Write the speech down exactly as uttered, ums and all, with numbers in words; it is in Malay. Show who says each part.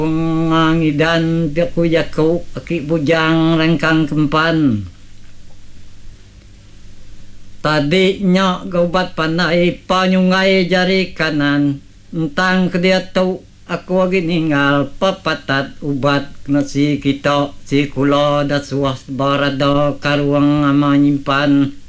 Speaker 1: Ngidan piku yaku aki bujang rengkang kempan. Tadi nyak gaubat panai panyungai jari kanan. Entang kedia tau aku lagi ninggal papatat ubat nasi kita si kula da suas barada karuang ama nyimpan.